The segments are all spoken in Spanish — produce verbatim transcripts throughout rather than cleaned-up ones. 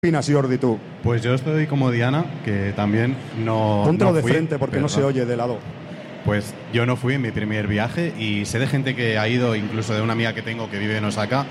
¿Qué opinas, Jordi, tú? Pues yo estoy como Diana, que también no. Póntelo no de fui, frente porque ¿verdad? no se oye de lado. Pues yo no fui en mi primer viaje y sé de gente que ha ido, incluso de una amiga que tengo que vive en Osaka,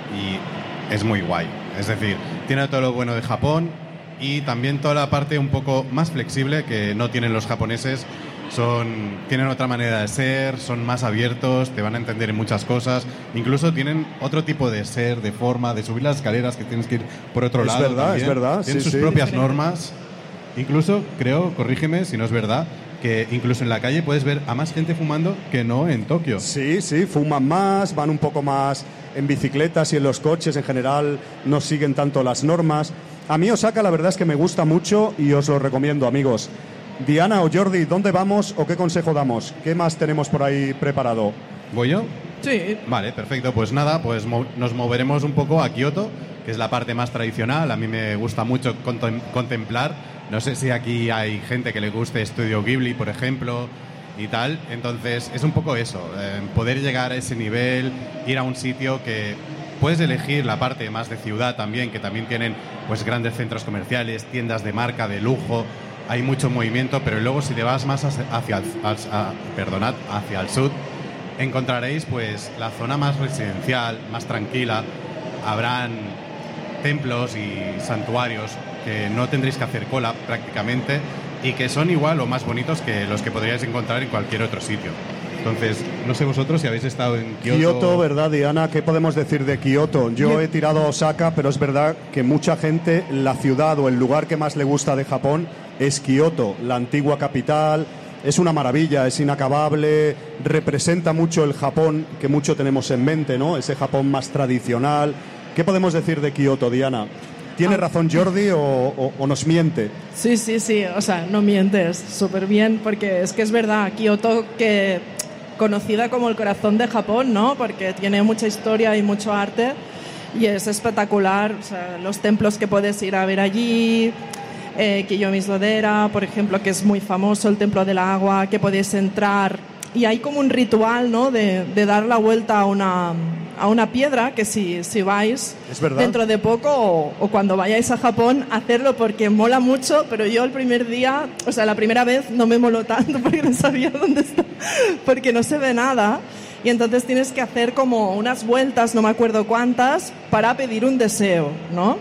y es muy guay. Es decir, tiene todo lo bueno de Japón y también toda la parte un poco más flexible que no tienen los japoneses. Son, tienen otra manera de ser, son más abiertos, te van a entender en muchas cosas. Incluso tienen otro tipo de ser, de forma, de subir las escaleras que tienes que ir por otro Es lado. verdad, también. es verdad, Tienen sí, sus sí. propias normas. Incluso creo, corrígeme si no es verdad, que incluso en la calle puedes ver a más gente fumando que no en Tokio. Sí, sí, fuman más, van un poco más en bicicletas y en los coches en general no siguen tanto las normas. A mí Osaka la verdad es que me gusta mucho y os lo recomiendo, amigos. Diana o Jordi, ¿dónde vamos o qué consejo damos? ¿Qué más tenemos por ahí preparado? ¿Voy yo? Sí. Vale, perfecto. Pues nada, pues mo- nos moveremos un poco a Kioto, que es la parte más tradicional. A mí me gusta mucho contem- contemplar. No sé si aquí hay gente que le guste Estudio Ghibli, por ejemplo, y tal. Entonces, es un poco eso, eh, poder llegar a ese nivel, ir a un sitio que puedes elegir la parte más de ciudad también, que también tienen pues grandes centros comerciales, tiendas de marca, de lujo. Hay mucho movimiento, pero luego si te vas más hacia, hacia el, a- perdonad, hacia el sur, encontraréis pues la zona más residencial, más tranquila. Habrán templos y santuarios que no tendréis que hacer cola prácticamente y que son igual o más bonitos que los que podríais encontrar en cualquier otro sitio. Entonces, no sé vosotros si habéis estado en Kioto. Kioto, ¿verdad, Diana? ¿Qué podemos decir de Kioto? Yo Yo- he tirado a Osaka, pero es verdad que mucha gente, la ciudad o el lugar que más le gusta de Japón es Kioto, la antigua capital. Es una maravilla, es inacabable, representa mucho el Japón que mucho tenemos en mente, ¿no? Ese Japón más tradicional. ¿Qué podemos decir de Kioto, Diana? ¿Tiene Ah. razón Jordi o, o- o nos miente? Sí, sí, sí, o sea, no mientes, súper bien, porque es que es verdad, Kioto, que conocida como el corazón de Japón, ¿no? Porque tiene mucha historia y mucho arte y es espectacular, o sea, los templos que puedes ir a ver allí, eh, Kiyomizu-dera, por ejemplo, que es muy famoso, el templo del agua, que podéis entrar y hay como un ritual, ¿no? De, de dar la vuelta a una, a una piedra que si, si vais Es verdad. dentro de poco o, o cuando vayáis a Japón, hacerlo porque mola mucho, pero yo el primer día, o sea, la primera vez no me moló tanto porque no sabía dónde está, porque no se ve nada. Y entonces tienes que hacer como unas vueltas, no me acuerdo cuántas, para pedir un deseo, ¿no?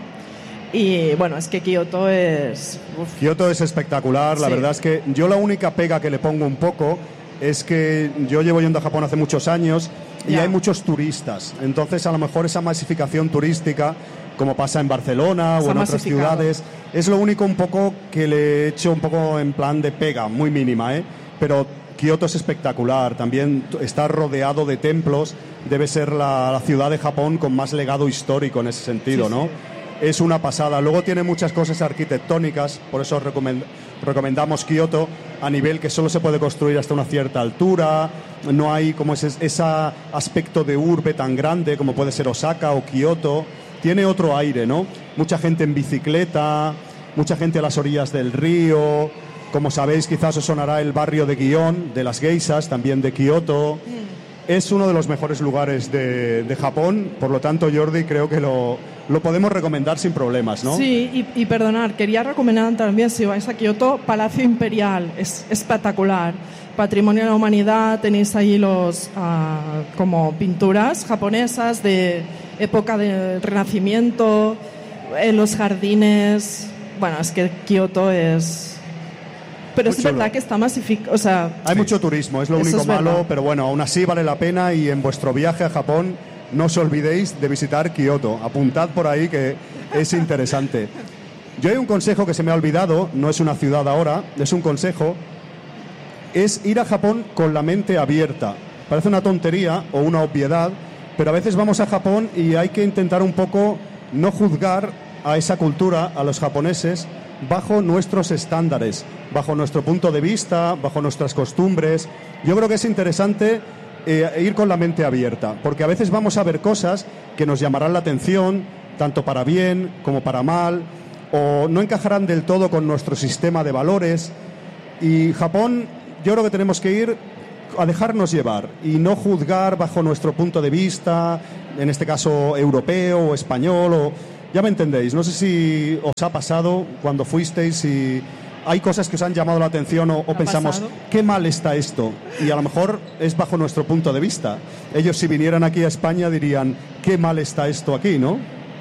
Y bueno, es que Kioto es... uf. Kioto es espectacular, la Sí. verdad es que yo la única pega que le pongo un poco es que yo llevo yendo a Japón hace muchos años y Ya. hay muchos turistas, entonces a lo mejor esa masificación turística, como pasa en Barcelona Se o ha en otras masificado. ciudades, es lo único un poco que le he hecho un poco en plan de pega, muy mínima, ¿eh? Pero Kioto es espectacular, también t- está rodeado de templos, debe ser la, la ciudad de Japón con más legado histórico en ese sentido, Sí, ¿no? sí. Es una pasada. Luego tiene muchas cosas arquitectónicas, por eso recomend- recomendamos Kioto a nivel que solo se puede construir hasta una cierta altura, no hay como ese, ese aspecto de urbe tan grande como puede ser Osaka o Kioto, tiene otro aire, ¿no? Mucha gente en bicicleta, mucha gente a las orillas del río, como sabéis quizás os sonará el barrio de Gion, de las geishas, también de Kioto. Es uno de los mejores lugares de, de Japón, por lo tanto, Jordi, creo que lo, lo podemos recomendar sin problemas, ¿no? Sí, y, y perdonar, quería recomendar también, si vais a Kioto, Palacio Imperial, es espectacular. Patrimonio de la Humanidad, tenéis ahí los ah, como pinturas japonesas de época del Renacimiento, en los jardines. Bueno, es que Kioto es... Pero Muy es chulo. verdad que está masificado, o sea... Hay mucho turismo, es lo Eso único es malo, verdad. pero bueno, aún así vale la pena y en vuestro viaje a Japón no os olvidéis de visitar Kioto. Apuntad por ahí que es interesante. Yo hay un consejo que se me ha olvidado, no es una ciudad ahora, es un consejo, es ir a Japón con la mente abierta. Parece una tontería o una obviedad, pero a veces vamos a Japón y hay que intentar un poco no juzgar a esa cultura, a los japoneses, bajo nuestros estándares, bajo nuestro punto de vista, bajo nuestras costumbres. Yo creo que es interesante eh, ir con la mente abierta, porque a veces vamos a ver cosas que nos llamarán la atención, tanto para bien como para mal, o no encajarán del todo con nuestro sistema de valores. Y Japón, yo creo que tenemos que ir a dejarnos llevar y no juzgar bajo nuestro punto de vista, en este caso europeo o español, o ya me entendéis. No sé si os ha pasado cuando fuisteis y hay cosas que os han llamado la atención o, o pensamos, pasado? qué mal está esto. Y a lo mejor es bajo nuestro punto de vista. Ellos, si vinieran aquí a España, dirían, qué mal está esto aquí, ¿no?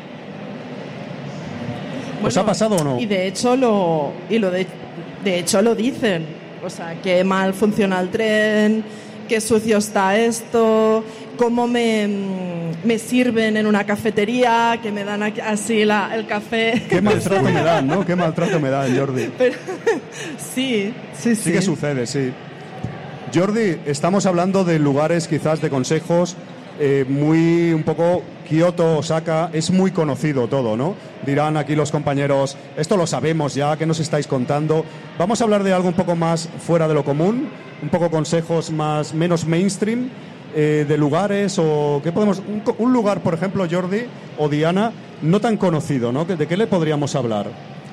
¿Os Bueno, ha pasado o no? Y de hecho lo, y lo de, de hecho lo dicen. O sea, qué mal funciona el tren, qué sucio está esto, cómo me, me sirven en una cafetería, que me dan aquí- así la, el café. Qué maltrato me dan, ¿no? Qué maltrato me dan, Jordi. Pero, sí, sí, sí. Sí que sucede, sí. Jordi, estamos hablando de lugares, quizás de consejos, eh, muy un poco Kioto, Osaka, es muy conocido todo, ¿no? Dirán aquí los compañeros, esto lo sabemos ya, ¿qué nos estáis contando? Vamos a hablar de algo un poco más fuera de lo común, un poco consejos más menos mainstream, eh, de lugares o qué podemos, un, co- un lugar, por ejemplo, Jordi o Diana, no tan conocido, ¿no? ¿De qué le podríamos hablar?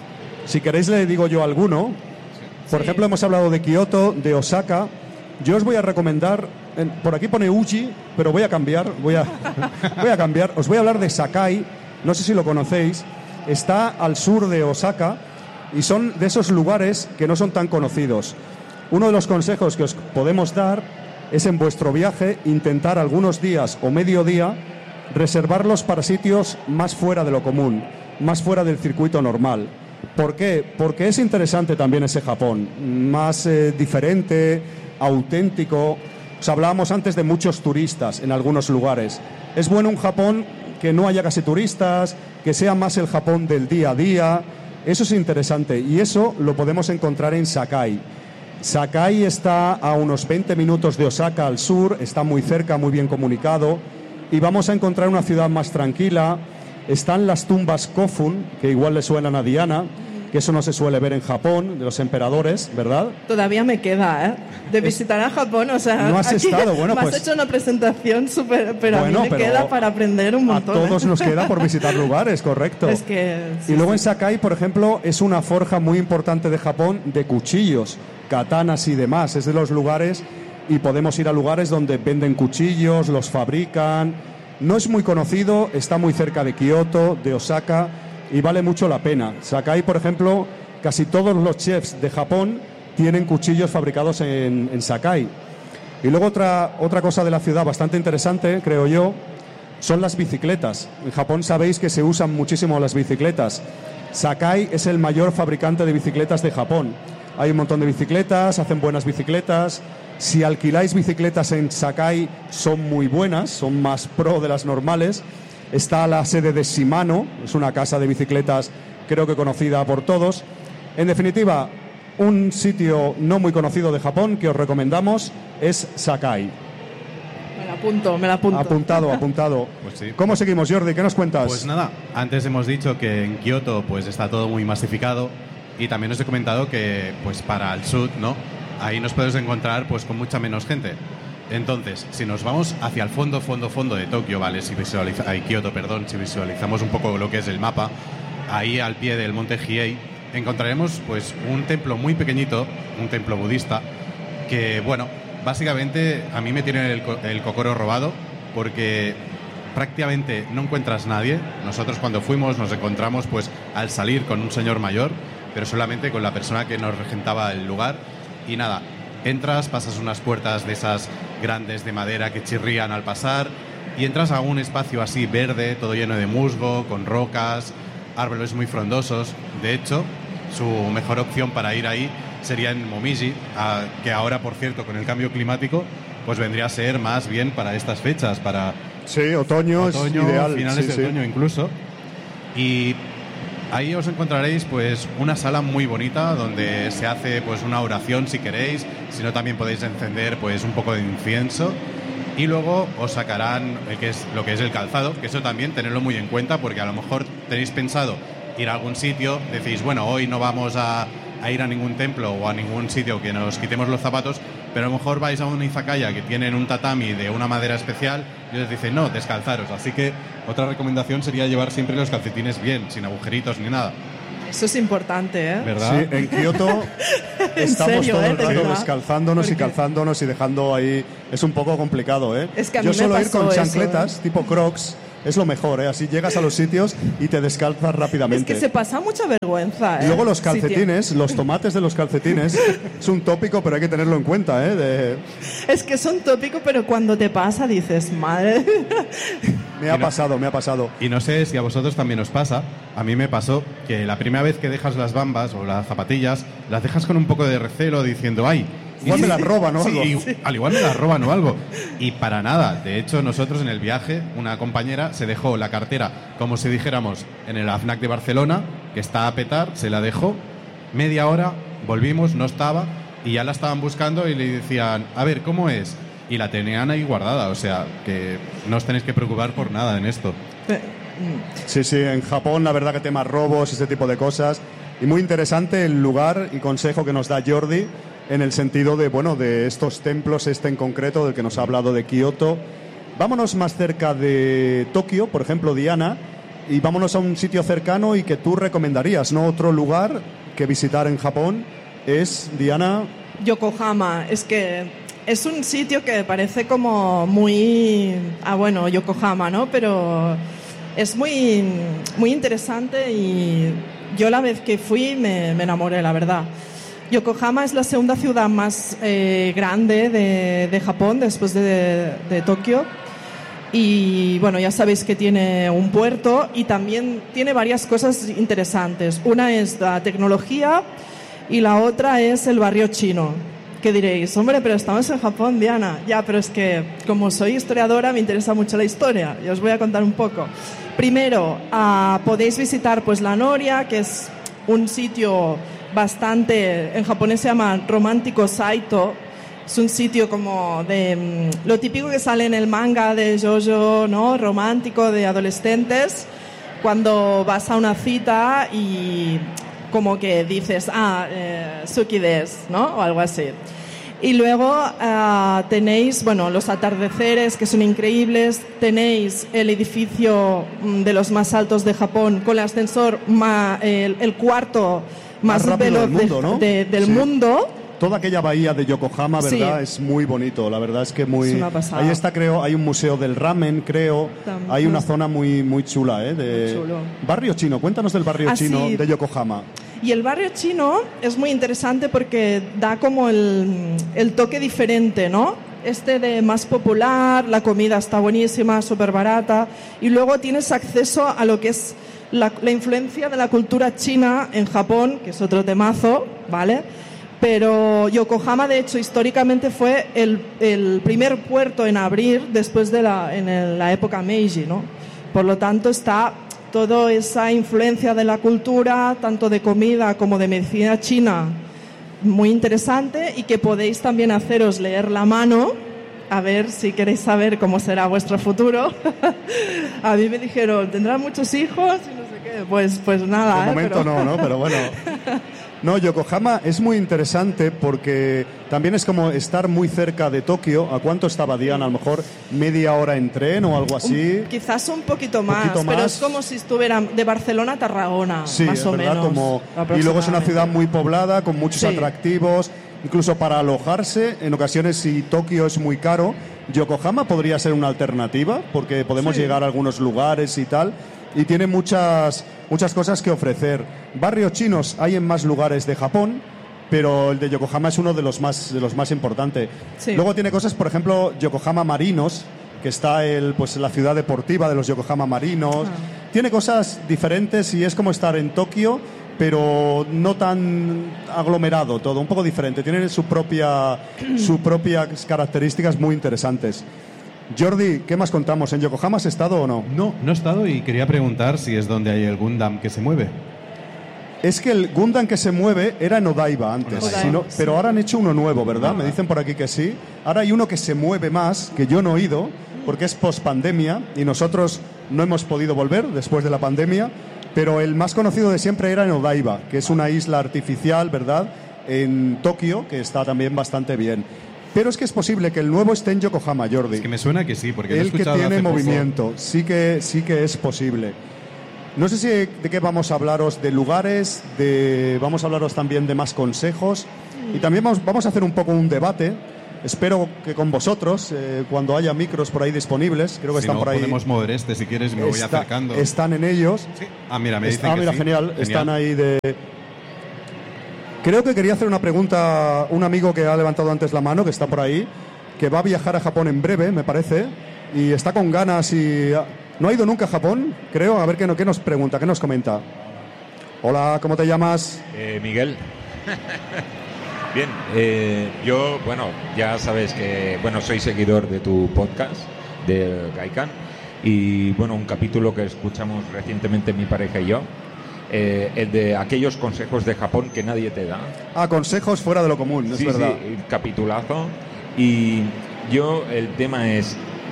Si queréis le digo yo alguno. Por Sí. ejemplo, hemos hablado de Kioto, de Osaka. Yo os voy a recomendar, en- por aquí pone Uji, pero voy a cambiar, voy a, voy a cambiar. Os voy a hablar de Sakai, no sé si lo conocéis. Está al sur de Osaka y son de esos lugares que no son tan conocidos. Uno de los consejos que os podemos dar es en vuestro viaje intentar algunos días o medio día reservarlos para sitios más fuera de lo común, más fuera del circuito normal. ¿Por qué? Porque es interesante también ese Japón, más eh, diferente, auténtico. Os hablábamos antes de muchos turistas en algunos lugares. Es bueno un Japón que no haya casi turistas, que sea más el Japón del día a día. Eso es interesante y eso lo podemos encontrar en Sakai. Sakai está a unos veinte minutos de Osaka al sur, está muy cerca, muy bien comunicado y vamos a encontrar una ciudad más tranquila. Están las tumbas Kofun, que igual le suenan a Diana, que eso no se suele ver en Japón, de los emperadores, ¿verdad? Todavía me queda, ¿eh? De visitar a Japón, o sea... No has aquí estado, bueno, me has pues- hecho una presentación súper... Pero Bueno, a mí me pero queda para aprender un A montón. todos ¿eh? nos queda por visitar lugares, correcto. Es que... sí, Y luego sí. en Sakai, por ejemplo, es una forja muy importante de Japón de cuchillos, katanas y demás. Es de los lugares y podemos ir a lugares donde venden cuchillos, los fabrican. No es muy conocido, está muy cerca de Kioto, de Osaka y vale mucho la pena. Sakai, por ejemplo, casi todos los chefs de Japón tienen cuchillos fabricados en, en Sakai. Y luego otra, otra cosa de la ciudad bastante interesante, creo yo, son las bicicletas. En Japón sabéis que se usan muchísimo las bicicletas. Sakai es el mayor fabricante de bicicletas de Japón. Hay un montón de bicicletas, hacen buenas bicicletas. Si alquiláis bicicletas en Sakai, son muy buenas, son más pro de las normales. Está la sede de Shimano, es una casa de bicicletas creo que conocida por todos. En definitiva, un sitio no muy conocido de Japón que os recomendamos es Sakai. Me la apunto, me la apunto. Apuntado, apuntado. Pues sí. ¿Cómo seguimos, Jordi? ¿Qué nos cuentas? Pues nada, antes hemos dicho que en Kioto pues está todo muy masificado y también os he comentado que pues para el sur, ¿no? Ahí nos podemos encontrar pues con mucha menos gente. Entonces, si nos vamos hacia el fondo, fondo, fondo de Tokio, ¿vale? Si visualiza, ay, Kioto, perdón, si visualizamos un poco lo que es el mapa, ahí al pie del monte Hiei encontraremos pues un templo muy pequeñito, un templo budista, que bueno, básicamente a mí me tiene el, co- el cocoro robado porque prácticamente no encuentras nadie. Nosotros cuando fuimos nos encontramos pues al salir con un señor mayor, pero solamente con la persona que nos regentaba el lugar y nada, entras, pasas unas puertas de esas grandes de madera que chirrían al pasar y entras a un espacio así verde, todo lleno de musgo, con rocas, árboles muy frondosos. De hecho, su mejor opción para ir ahí sería en Momiji, a- que ahora, por cierto, con el cambio climático, pues vendría a ser más bien para estas fechas, para Sí, otoño, otoño, es ideal. finales sí, de sí. otoño incluso. Y ahí os encontraréis pues una sala muy bonita donde se hace pues una oración si queréis, si no también podéis encender pues un poco de incienso y luego os sacarán el que es lo que es el calzado, que eso también tenerlo muy en cuenta porque a lo mejor tenéis pensado ir a algún sitio, decís, bueno, hoy no vamos a, a ir a ningún templo o a ningún sitio que nos quitemos los zapatos, pero a lo mejor vais a una izakaya que tienen un tatami de una madera especial y os dicen, no, descalzaros. Así que otra recomendación sería llevar siempre los calcetines bien, sin agujeritos ni nada, Eso es importante, ¿eh? ¿verdad? Sí, en Kioto En estamos serio, todo ¿eh? el De rato verdad. descalzándonos y Porque- calzándonos y dejando ahí. Es un poco complicado, ¿eh? Es que a Yo mí me suelo ir pasó con eso, chancletas, tipo Crocs, es lo mejor, ¿eh? Así llegas a los sitios y te descalzas rápidamente. Es que se pasa mucha vergüenza, ¿eh? Y luego los calcetines, Sí, los tomates de los calcetines, es un tópico, pero hay que tenerlo en cuenta, ¿eh? De... Es que es un tópico, pero cuando te pasa dices, madre... Me ha pasado, me ha pasado. Y no sé si a vosotros también os pasa, a mí me pasó que la primera vez que dejas las bambas o las zapatillas, las dejas con un poco de recelo diciendo, ay... Igual me las roban o sí, algo. y, al igual me las roban o algo. Y para nada. De hecho, nosotros en el viaje, una compañera se dejó la cartera, como si dijéramos, en el AFNAC de Barcelona, que está a petar, se la dejó. Media hora, volvimos, no estaba, y ya la estaban buscando y le decían, a ver, ¿cómo es? Y la tenían ahí guardada. O sea, que no os tenéis que preocupar por nada en esto. Sí, sí, en Japón la verdad que temas robos, ese tipo de cosas. Y muy interesante el lugar y consejo que nos da Jordi, en el sentido de, bueno, de estos templos, este en concreto, del que nos ha hablado de Kioto. Vámonos más cerca de Tokio, por ejemplo, Diana, y vámonos a un sitio cercano y que tú recomendarías, ¿no? Otro lugar que visitar en Japón es, Diana... Yokohama, es que es un sitio que parece como muy... Ah, bueno, Yokohama, ¿no? Pero es muy, muy interesante y yo la vez que fui me, me enamoré, la verdad. Yokohama es la segunda ciudad más eh, grande de, de Japón después de, de Tokio y bueno, ya sabéis que tiene un puerto y también tiene varias cosas interesantes. Una es la tecnología y la otra es el barrio chino. ¿Qué diréis? Hombre, pero estamos en Japón, Diana. Ya, pero es que como soy historiadora me interesa mucho la historia y os voy a contar un poco. Primero, uh, podéis visitar pues la Noria, que es un sitio bastante, en japonés se llama Romántico Saito. Es un sitio como de lo típico que sale en el manga de JoJo, ¿no? Romántico, de adolescentes, cuando vas a una cita y como que dices, ah, eh, Suki des, ¿no? O algo así. Y luego uh, tenéis, bueno, los atardeceres que son increíbles, tenéis el edificio de los más altos de Japón con el ascensor, ma, el, el cuarto más, más veloz del mundo, ¿no? de, de, del sí. mundo. Toda aquella bahía de Yokohama, ¿verdad? Sí. Es muy bonito, la verdad es que muy... Es una pasada. Ahí está, creo, hay un museo del ramen, creo. También. Hay una zona muy muy chula, ¿eh? De... Muy chulo. Barrio chino, cuéntanos del barrio Ah, chino sí. de Yokohama. Y el barrio chino es muy interesante porque da como el, el toque diferente, ¿no? Este de más popular, la comida está buenísima, súper barata, y luego tienes acceso a lo que es la, la influencia de la cultura china en Japón, que es otro temazo, ¿vale? Pero Yokohama, de hecho, históricamente fue el, el primer puerto en abrir después de la, en el, la época Meiji, ¿no? Por lo tanto, está toda esa influencia de la cultura, tanto de comida como de medicina china, muy interesante, y que podéis también haceros leer la mano, a ver si queréis saber cómo será vuestro futuro. A mí me dijeron, ¿tendrán muchos hijos? Y no sé qué. Pues, pues nada. De ¿eh? momento Pero... no, ¿no? Pero bueno... No, Yokohama es muy interesante porque también es como estar muy cerca de Tokio. ¿A cuánto estaba Diana? A lo mejor media hora en tren o algo así. Un, quizás un poquito más, poquito pero más. es como si estuviera de Barcelona a Tarragona, Sí, más es o verdad, menos. como... Y luego es una ciudad muy poblada, con muchos Sí. atractivos, incluso para alojarse. En ocasiones, si Tokio es muy caro, Yokohama podría ser una alternativa, porque podemos Sí. llegar a algunos lugares y tal. Y tiene muchas, muchas cosas que ofrecer. Barrios chinos hay en más lugares de Japón, pero el de Yokohama es uno de los más, de los más importantes. Sí. Luego tiene cosas, por ejemplo, Yokohama Marinos, que está el, pues, la ciudad deportiva de los Yokohama Marinos. Ah. Tiene cosas diferentes y es como estar en Tokio, pero no tan aglomerado todo, un poco diferente. Tiene su propia, sus propias características muy interesantes. Jordi, ¿qué más contamos? ¿En Yokohama has estado o no? No, no he estado y quería preguntar si es donde hay el Gundam que se mueve. Es que el Gundam que se mueve era en Odaiba antes, Odaiba, si no- sí. pero ahora han hecho uno nuevo, ¿verdad? Ah. Me dicen por aquí que sí. Ahora hay uno que se mueve más, que yo no he ido, porque es post-pandemia y nosotros no hemos podido volver después de la pandemia, pero el más conocido de siempre era en Odaiba, que es una isla artificial, ¿verdad?, en Tokio, que está también bastante bien. Pero es que es posible que el nuevo esté en Yokohama, Jordi. Es que me suena que sí, porque lo he El que escuchado tiene hace poco. movimiento, sí que, sí que es posible. No sé si de qué vamos a hablaros, de lugares, de, vamos a hablaros también de más consejos y también vamos, vamos a hacer un poco un debate espero que con vosotros, eh, cuando haya micros por ahí disponibles, creo que si están no, por ahí. Podemos mover este si quieres y me voy Está, acercando. Están en ellos. ¿Sí? Ah, mira, me dicen Ah, que mira, sí. genial. Genial. Están ahí de... Creo que quería hacer una pregunta un amigo que ha levantado antes la mano, que está por ahí, que va a viajar a Japón en breve, me parece, y está con ganas y... ¿No ha ido nunca a Japón? Creo. A ver qué, no, qué nos pregunta, qué nos comenta. Hola, ¿cómo te llamas? Eh, Miguel. Bien, eh, yo, bueno, ya sabes que, bueno, soy seguidor de tu podcast, de Gaikan, y, bueno, un capítulo que escuchamos recientemente mi pareja y yo, eh, el de aquellos consejos de Japón que nadie te da. Ah, consejos fuera de lo común, es sí, verdad. Sí, capitulazo. Y yo, el tema es,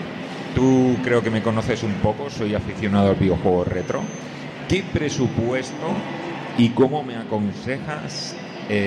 tú creo que me conoces un poco, soy aficionado al videojuego retro. ¿Qué presupuesto y cómo me aconsejas,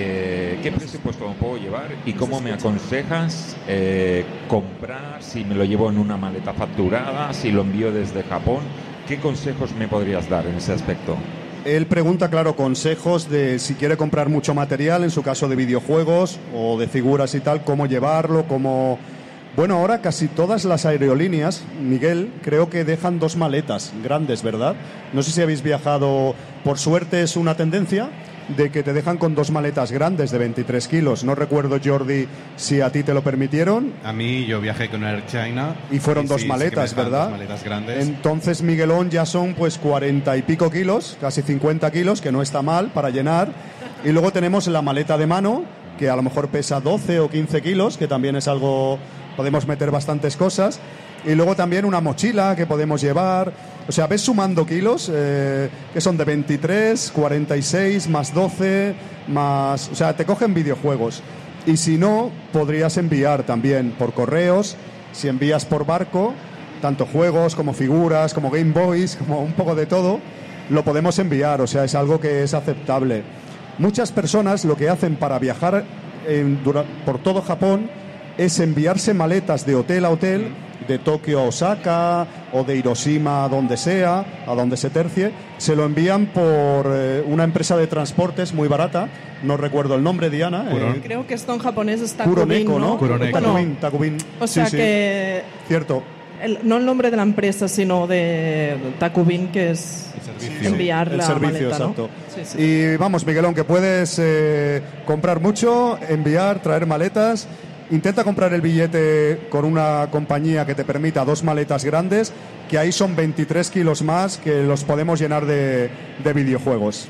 eh, qué presupuesto me puedo llevar y cómo me aconsejas eh, comprar, si me lo llevo en una maleta facturada, si lo envío desde Japón? ¿Qué consejos me podrías dar en ese aspecto? Él pregunta, claro, consejos de si quiere comprar mucho material, en su caso de videojuegos o de figuras y tal, cómo llevarlo, cómo... Bueno, ahora casi todas las aerolíneas, Miguel, creo que dejan dos maletas grandes, ¿verdad? No sé si habéis viajado, por suerte es una tendencia de que te dejan con dos maletas grandes de veintitrés kilos. No recuerdo, Jordi, si a ti te lo permitieron. A mí yo viajé con Air China. Y fueron y dos sí, maletas, sí que me dejaban ¿verdad? Dos maletas grandes. Entonces, Miguelón, ya son pues cuarenta y pico kilos, casi cincuenta kilos, que no está mal para llenar. Y luego tenemos la maleta de mano, que a lo mejor pesa doce o quince kilos, que también es algo... Podemos meter bastantes cosas. Y luego también una mochila que podemos llevar. O sea, ves sumando kilos, eh, que son de veintitrés, cuarenta y seis, más doce, más... O sea, te cogen videojuegos. Y si no, podrías enviar también por correos. Si envías por barco, tanto juegos como figuras, como Game Boys, como un poco de todo, lo podemos enviar. O sea, es algo que es aceptable. Muchas personas lo que hacen para viajar en, dura, por todo Japón es enviarse maletas de hotel a hotel, de Tokio a Osaka o de Hiroshima a donde sea, a donde se tercie. Se lo envían por eh, una empresa de transportes muy barata, no recuerdo el nombre, Diana. Eh, Creo que esto en japonés es Takubin, Kuroneko, ¿no? Kuroneko. Takubin, Takubin. O sea sí, sí. que... Cierto. El, no el nombre de la empresa, sino de Takubin, que es enviar el la servicio, maleta, exacto. ¿no? Sí, sí. Y vamos, Miguelón, que puedes eh, comprar mucho, enviar, traer maletas. Intenta comprar el billete con una compañía que te permita dos maletas grandes, que ahí son veintitrés kilos más, que los podemos llenar de, de videojuegos.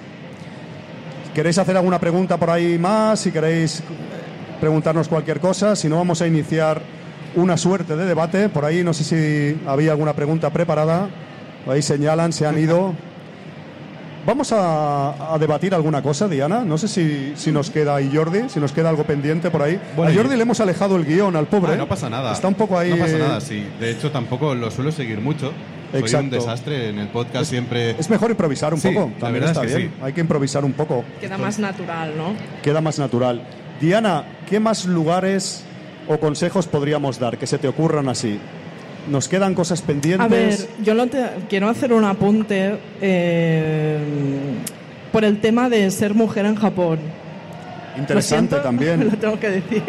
¿Queréis hacer alguna pregunta por ahí más? Si queréis preguntarnos cualquier cosa, si no, vamos a iniciar una suerte de debate. Por ahí no sé si había alguna pregunta preparada. Por ahí señalan, se han ido. Vamos a, a debatir alguna cosa, Diana. No sé si, si nos queda ahí Jordi, si nos queda algo pendiente por ahí. Bueno, a Jordi le hemos alejado el guión, al pobre. Ah, no pasa nada. Está un poco ahí... No pasa eh, nada, sí. De hecho, tampoco lo suelo seguir mucho. Soy Exacto. un desastre en el podcast, es, siempre... Es mejor improvisar un sí, poco. la También verdad está es que bien. sí. Hay que improvisar un poco. Queda más natural, ¿no? Queda más natural. Diana, ¿qué más lugares o consejos podríamos dar que se te ocurran así? ¿Nos quedan cosas pendientes? A ver, yo lo te, quiero hacer un apunte eh, por el tema de ser mujer en Japón. Interesante ¿Lo siento? también. Lo tengo que decir.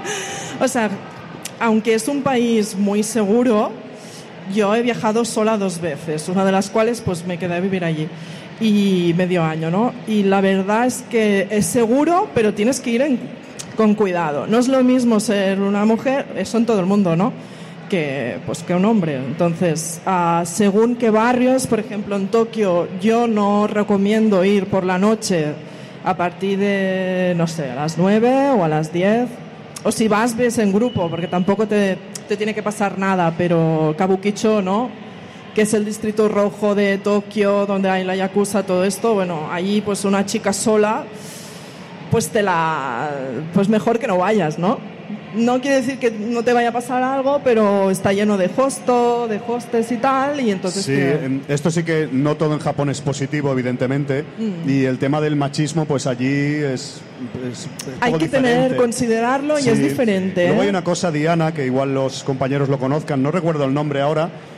O sea, aunque es un país muy seguro, yo he viajado sola dos veces, una de las cuales pues me quedé a vivir allí y medio año, ¿no? Y la verdad es que es seguro, pero tienes que ir en, con cuidado. No es lo mismo ser una mujer, eso en todo el mundo, ¿no? Que, pues, que un hombre. Entonces, uh, según qué barrios, por ejemplo, en Tokio, yo no recomiendo ir por la noche a partir de, no sé, a las nueve o a las diez. O si vas, ves en grupo, porque tampoco te, te tiene que pasar nada, pero Kabukicho, ¿no? Que es el distrito rojo de Tokio, donde hay la Yakuza, todo esto, bueno, allí pues una chica sola, pues te la... pues mejor que no vayas, ¿no? No quiere decir que no te vaya a pasar algo, pero está lleno de hosto, de hostes y tal, y entonces... Sí, te... esto sí que no todo en Japón es positivo, evidentemente, mm. y el tema del machismo, pues allí es... es hay que diferente. tener, considerarlo y sí. es diferente. Luego ¿eh? hay una cosa, Diana, que igual los compañeros lo conozcan, no recuerdo el nombre ahora,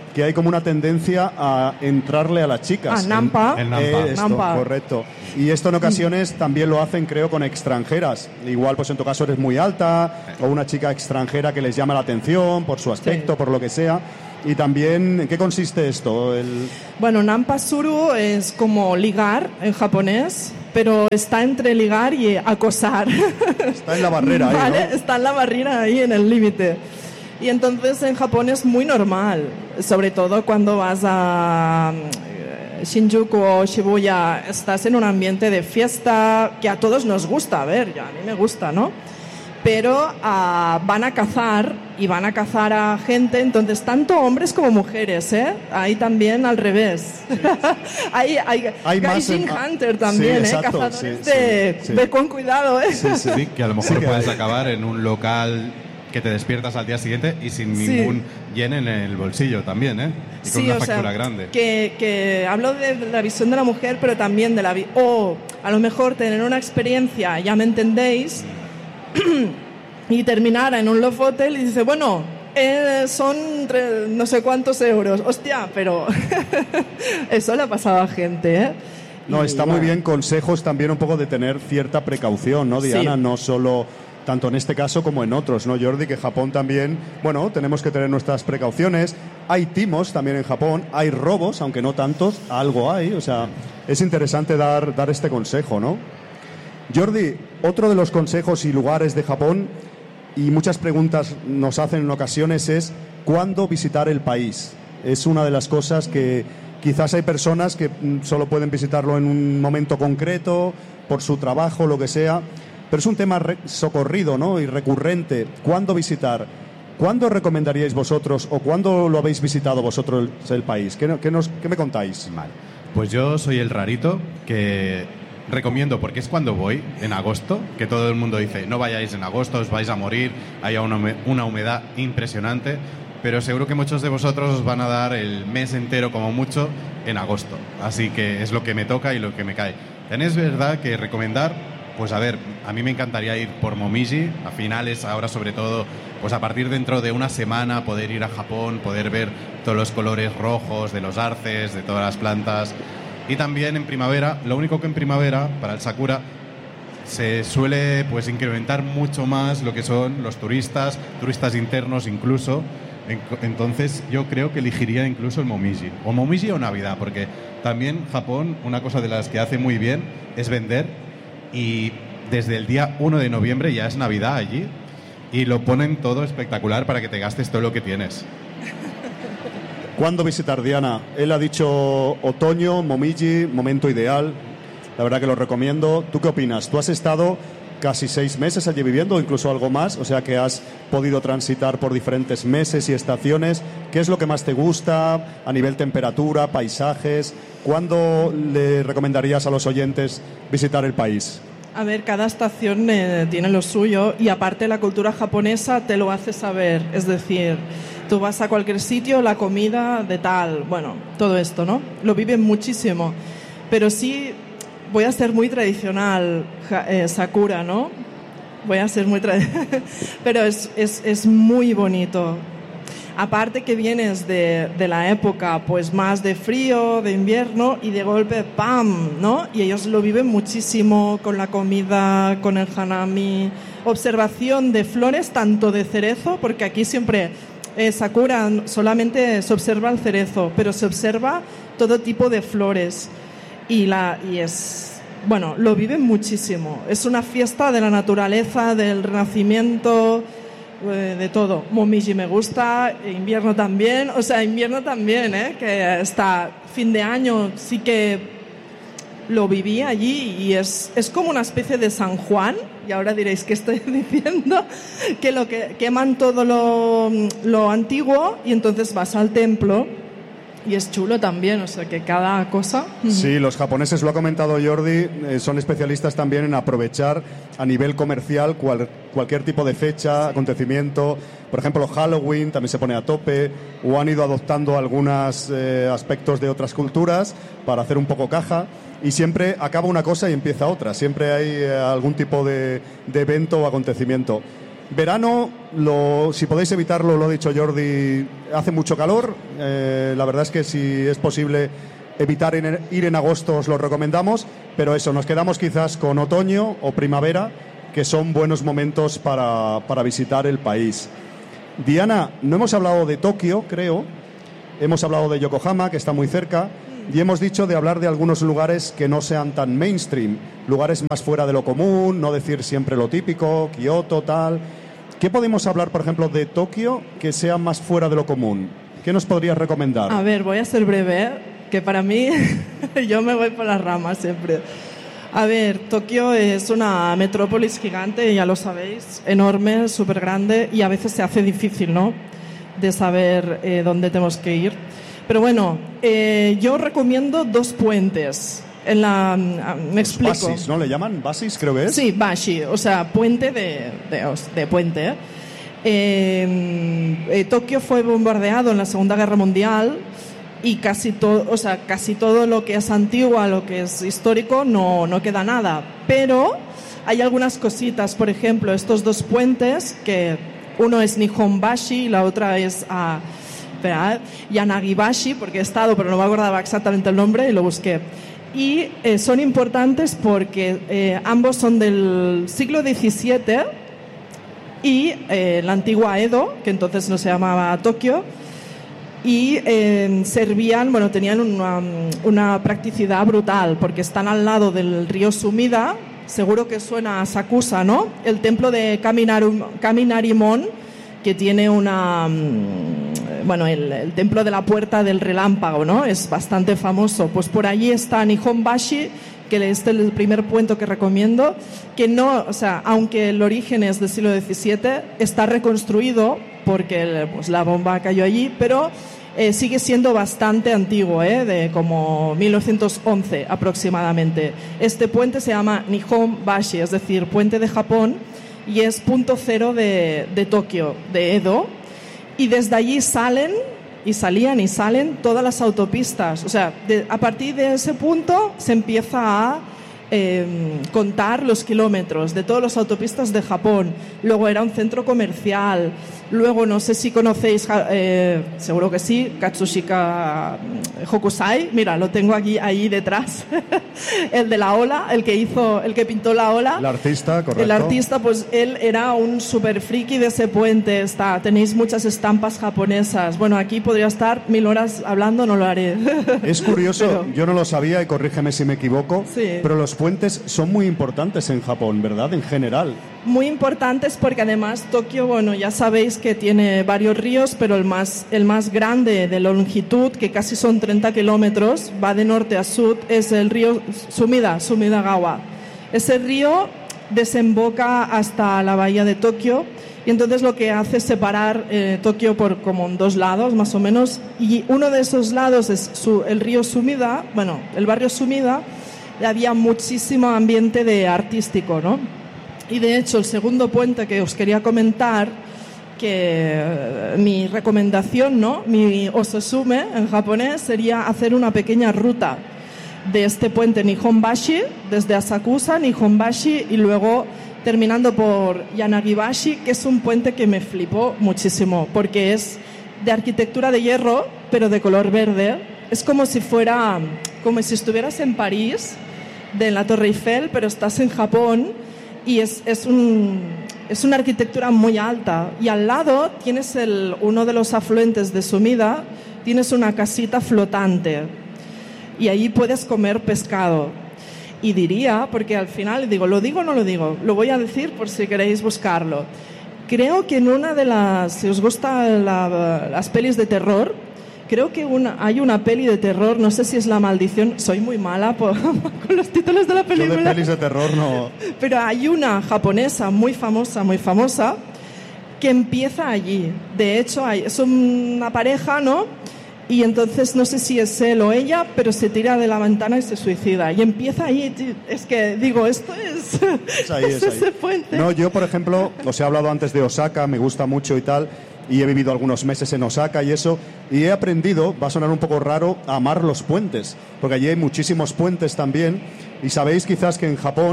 que hay como una tendencia a entrarle a las chicas. Ah, nampa. El nampa. Eh, esto, Nampa. correcto. Y esto en ocasiones también lo hacen, creo, con extranjeras. Igual, pues en tu caso eres muy alta, o una chica extranjera que les llama la atención por su aspecto, Sí. por lo que sea. Y también, ¿en qué consiste esto? El... Bueno, nampa suru es como ligar en japonés, pero está entre ligar y acosar. Está en la barrera ahí, ¿Vale? ¿no? Está en la barrera ahí, en el límite. Y entonces en Japón es muy normal, sobre todo cuando vas a eh, Shinjuku o Shibuya, estás en un ambiente de fiesta que a todos nos gusta, a ver, ya a mí me gusta, ¿no? Pero ah, van a cazar y van a cazar a gente, entonces tanto hombres como mujeres, ¿eh? Ahí también al revés. hay hay, Hay más Gaijin en- ah, Hunter sí, también, ¿eh? exacto, Cazadores sí, de... sí, sí. Ve con cuidado, ¿eh? Sí, sí. Sí, que a lo mejor Sí que puedes hay. acabar en un local que te despiertas al día siguiente y sin Sí. ningún yen en el bolsillo también, ¿eh? Y con Sí, una o sea, factura grande. Que, que hablo de la visión de la mujer, pero también de la... vi- o a lo mejor tener una experiencia, ya me entendéis, y terminar en un love hotel y dice, bueno, eh, son tre- no sé cuántos euros. Hostia, pero eso le ha pasado a gente, ¿eh? No, Y, está muy bueno, bien consejos también un poco de tener cierta precaución, ¿no, Diana? Sí. No solo tanto en este caso como en otros, ¿no, Jordi? Que Japón también, bueno, tenemos que tener nuestras precauciones. Hay timos también en Japón, hay robos, aunque no tantos, algo hay. O sea, es interesante dar, dar este consejo, ¿no? Jordi, otro de los consejos y lugares de Japón, y muchas preguntas nos hacen en ocasiones, es ¿cuándo visitar el país? Es una de las cosas que quizás hay personas que mm, solo pueden visitarlo en un momento concreto, por su trabajo, lo que sea, pero es un tema re- socorrido, ¿no? Y recurrente. ¿Cuándo visitar? ¿Cuándo recomendaríais vosotros o cuándo lo habéis visitado vosotros el, el país? ¿Qué, no- qué nos, qué me contáis? Vale. Pues yo soy el rarito que recomiendo, porque es cuando voy, en agosto, que todo el mundo dice, no vayáis en agosto, os vais a morir, hay una hume- una humedad impresionante, pero seguro que muchos de vosotros os van a dar el mes entero como mucho en agosto. Así que es lo que me toca y lo que me cae. También es verdad que recomendar, pues a ver, a mí me encantaría ir por Momiji, a finales, ahora sobre todo, pues a partir dentro de una semana poder ir a Japón, poder ver todos los colores rojos de los arces, de todas las plantas. Y también en primavera, lo único que en primavera, para el Sakura, se suele pues incrementar mucho más lo que son los turistas, turistas internos incluso. En- Entonces yo creo que elegiría incluso el Momiji. O Momiji o Navidad, porque también Japón, una cosa de las que hace muy bien es vender, y desde el día uno de noviembre ya es Navidad allí y lo ponen todo espectacular para que te gastes todo lo que tienes. ¿Cuándo visitar, Diana? Él ha dicho otoño, Momiji, momento ideal. La verdad que lo recomiendo. ¿Tú qué opinas? Tú has estado casi seis meses allí viviendo, o incluso algo más, o sea que has podido transitar por diferentes meses y estaciones. ¿Qué es lo que más te gusta a nivel temperatura, paisajes? ¿Cuándo le recomendarías a los oyentes visitar el país? A ver, cada estación eh, tiene lo suyo y aparte la cultura japonesa te lo hace saber. Es decir, tú vas a cualquier sitio, la comida de tal, bueno, todo esto, ¿no? Lo viven muchísimo. Pero sí, voy a ser muy tradicional, ja- eh, Sakura, ¿no? Voy a ser muy tradicional. Pero es, es, es muy bonito. Aparte que vienes de, de la época pues más de frío, de invierno, y de golpe ¡pam!, ¿no? Y ellos lo viven muchísimo con la comida, con el hanami. Observación de flores, tanto de cerezo, porque aquí siempre eh, Sakura solamente se observa el cerezo, pero se observa todo tipo de flores. Y, la, y es... Bueno, lo viven muchísimo. Es una fiesta de la naturaleza, del renacimiento... de todo. Momiji me gusta, invierno también, o sea, invierno también, ¿eh? Que hasta fin de año sí que lo viví allí y es, es como una especie de San Juan, y ahora diréis que estoy diciendo, que lo que queman todo lo, lo antiguo y entonces vas al templo y es chulo también, o sea, que cada cosa... Sí, los japoneses, lo ha comentado Jordi, eh, son especialistas también en aprovechar a nivel comercial cual- cualquier tipo de fecha, acontecimiento. Por ejemplo, Halloween también se pone a tope, o han ido adoptando algunos eh, aspectos de otras culturas para hacer un poco caja. Y siempre acaba una cosa y empieza otra. Siempre hay eh, algún tipo de, de evento o acontecimiento. Verano, lo, si podéis evitarlo, lo ha dicho Jordi, hace mucho calor. Eh, la verdad es que si es posible evitar en, ir en agosto os lo recomendamos, pero eso, nos quedamos quizás con otoño o primavera, que son buenos momentos para, para visitar el país. Diana, no hemos hablado de Tokio, creo, hemos hablado de Yokohama, que está muy cerca, y hemos dicho de hablar de algunos lugares que no sean tan mainstream, lugares más fuera de lo común, no decir siempre lo típico, Kioto, tal. ¿Qué podemos hablar, por ejemplo, de Tokio que sea más fuera de lo común? ¿Qué nos podrías recomendar? A ver, voy a ser breve, ¿eh? Que para mí yo me voy por las ramas siempre. A ver, Tokio es una metrópolis gigante, ya lo sabéis, enorme, súper grande, y a veces se hace difícil, ¿no?, de saber eh, dónde tenemos que ir. Pero bueno, eh, yo recomiendo dos puentes. En la, me explico. Los basis, ¿no? ¿Le llaman basis, creo que es? Sí, bashi, o sea, puente de, de, de puente. Eh, eh, Tokio fue bombardeado en la Segunda Guerra Mundial y casi todo, o sea, casi todo lo que es antiguo, lo que es histórico, no, no queda nada. Pero hay algunas cositas, por ejemplo, estos dos puentes, que uno es Nihonbashi y la otra es a Espera, Yanagibashi, porque he estado, pero no me acordaba exactamente el nombre y lo busqué. Y eh, son importantes porque eh, ambos son del siglo diecisiete y eh, la antigua Edo, que entonces no se llamaba Tokio, y eh, servían, bueno, tenían una, una practicidad brutal porque están al lado del río Sumida. Seguro que suena a Sakusa, ¿no? El templo de Kaminaru, Kaminarimon, que tiene una... Bueno, el, el templo de la puerta del relámpago, ¿no? Es bastante famoso. Pues por allí está Nihonbashi, que es el primer puente que recomiendo, que no, o sea, aunque el origen es del siglo diecisiete, está reconstruido porque pues, la bomba cayó allí, pero eh, sigue siendo bastante antiguo, ¿eh? De como mil novecientos once aproximadamente. Este puente se llama Nihonbashi, es decir, puente de Japón, y es punto cero de, de Tokio, de Edo. Y desde allí salen, y salían y salen todas las autopistas. O sea, de, a partir de ese punto se empieza a eh, contar los kilómetros de todas las autopistas de Japón. Luego era un centro comercial. Luego, no sé si conocéis, eh, seguro que sí, Katsushika Hokusai. Mira, lo tengo aquí ahí detrás. El de la ola, el que hizo, el que pintó la ola. El artista, correcto. El artista, pues él era un super friki de ese puente. Está, tenéis muchas estampas japonesas. Bueno, aquí podría estar mil horas hablando, no lo haré. Es curioso, pero, yo no lo sabía y corrígeme si me equivoco, sí, pero los puentes son muy importantes en Japón, ¿verdad? En general. Muy importantes porque además Tokio, bueno, ya sabéis que tiene varios ríos, pero el más, el más grande de longitud, que casi son treinta kilómetros, va de norte a sur, es el río Sumida, Sumidagawa. Ese río desemboca hasta la bahía de Tokio y entonces lo que hace es separar eh, Tokio por como en dos lados más o menos, y uno de esos lados es su, el río Sumida, bueno, el barrio Sumida, y había muchísimo ambiente de artístico, ¿no? Y de hecho el segundo puente que os quería comentar, que eh, mi recomendación, ¿no?, mi osusume en japonés, sería hacer una pequeña ruta de este puente Nihonbashi, desde Asakusa, Nihonbashi, y luego terminando por Yanagibashi, que es un puente que me flipó muchísimo, porque es de arquitectura de hierro, pero de color verde. Es como si fuera, como si estuvieras en París, de la Torre Eiffel, pero estás en Japón, y es, es, un, es una arquitectura muy alta. Y al lado tienes el, uno de los afluentes de Sumida, tienes una casita flotante, y ahí puedes comer pescado. Y diría, porque al final digo, ¿lo digo o no lo digo? Lo voy a decir por si queréis buscarlo. Creo que en una de las, si os gustan la, las pelis de terror, creo que una, hay una peli de terror, no sé si es La Maldición, soy muy mala por, con los títulos de la película. Yo de pelis de terror no. Pero hay una japonesa muy famosa, muy famosa, que empieza allí. De hecho, hay, es una pareja, ¿no? Y entonces no sé si es él o ella, pero se tira de la ventana y se suicida. Y empieza ahí, es que digo, esto es, es, ahí, es, es ese ahí. puente. No, yo por ejemplo, os he hablado antes de Osaka, me gusta mucho y tal, y he vivido algunos meses en Osaka y eso, y he aprendido, va a sonar un poco raro, a amar los puentes, porque allí hay muchísimos puentes también, y sabéis quizás que en Japón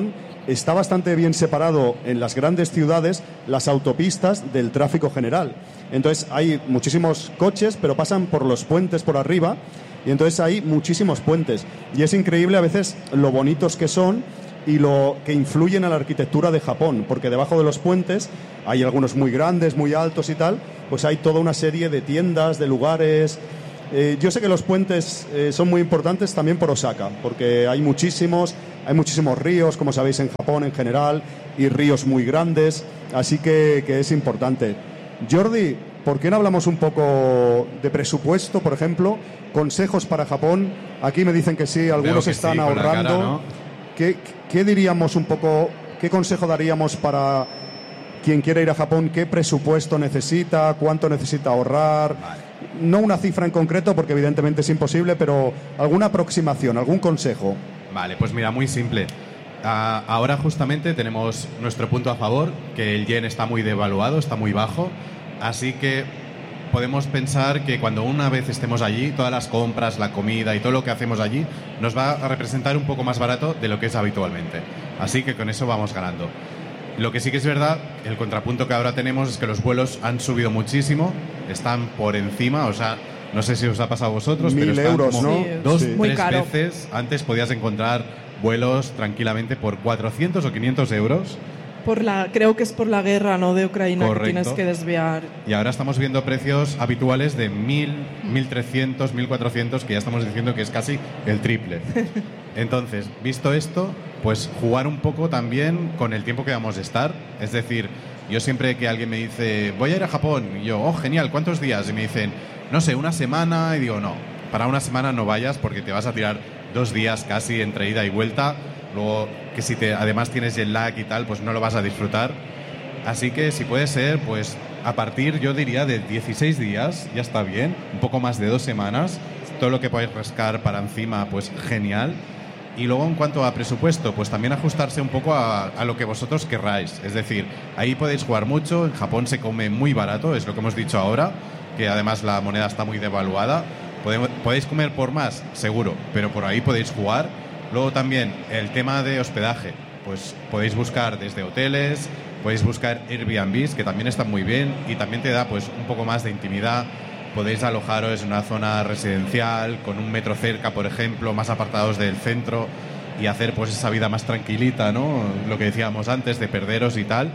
está bastante bien separado en las grandes ciudades las autopistas del tráfico general. Entonces hay muchísimos coches, pero pasan por los puentes por arriba, y entonces hay muchísimos puentes. Y es increíble a veces lo bonitos que son y lo que influyen a la arquitectura de Japón, porque debajo de los puentes hay algunos muy grandes, muy altos y tal, pues hay toda una serie de tiendas, de lugares. Eh, yo sé que los puentes eh, son muy importantes también por Osaka, porque hay muchísimos, hay muchísimos ríos, como sabéis, en Japón en general, y ríos muy grandes, así que, que es importante. Jordi, ¿por qué no hablamos un poco de presupuesto, por ejemplo? Consejos para Japón. Aquí me dicen que sí, algunos que están sí, ahorrando. cara, ¿no? ¿Qué, ¿Qué diríamos un poco, qué consejo daríamos para quien quiere ir a Japón? ¿Qué presupuesto necesita? ¿Cuánto necesita ahorrar? Vale. No una cifra en concreto, porque evidentemente es imposible, pero alguna aproximación, algún consejo. Vale, pues mira, muy simple. Ah, ahora justamente tenemos nuestro punto a favor, que el yen está muy devaluado, está muy bajo, así que podemos pensar que cuando una vez estemos allí, todas las compras, la comida y todo lo que hacemos allí nos va a representar un poco más barato de lo que es habitualmente. Así que con eso vamos ganando. Lo que sí que es verdad, el contrapunto que ahora tenemos es que los vuelos han subido muchísimo, están por encima, o sea, no sé si os ha pasado a vosotros, Mil pero están euros, como ¿no? dos, Sí. Muy tres caro. veces. Antes podías encontrar vuelos tranquilamente por cuatrocientos o quinientos euros. Por la, creo que es por la guerra, ¿no?, de Ucrania, Correcto. que tienes que desviar. Y ahora estamos viendo precios habituales de mil, mil trescientos, mil cuatrocientos, que ya estamos diciendo que es casi el triple. Entonces, visto esto, pues jugar un poco también con el tiempo que vamos a estar. Es decir, yo siempre que alguien me dice, voy a ir a Japón, y yo, oh, genial, ¿cuántos días? Y me dicen, no sé, una semana, y digo, no, para una semana no vayas porque te vas a tirar dos días casi entre ida y vuelta. Luego, que si te, además tienes jet lag y tal, pues no lo vas a disfrutar. Así que si puede ser, pues a partir, yo diría, de dieciséis días, ya está bien, un poco más de dos semanas, todo lo que podáis rascar para encima, pues genial. Y luego en cuanto a presupuesto, pues también ajustarse un poco a, a lo que vosotros querráis. Es decir, ahí podéis jugar mucho, en Japón se come muy barato, es lo que hemos dicho ahora, que además la moneda está muy devaluada. Podemos, podéis comer por más, seguro, pero por ahí podéis jugar. Luego también el tema de hospedaje, pues podéis buscar desde hoteles, podéis buscar Airbnbs, que también están muy bien y también te da pues un poco más de intimidad. Podéis alojaros en una zona residencial, con un metro cerca, por ejemplo, más apartados del centro, y hacer pues esa vida más tranquilita, ¿no? Lo que decíamos antes, de perderos y tal.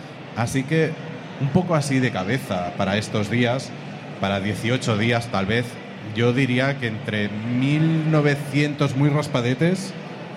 Así que un poco así de cabeza para estos días, para dieciocho días tal vez, yo diría que entre mil novecientos muy raspadetes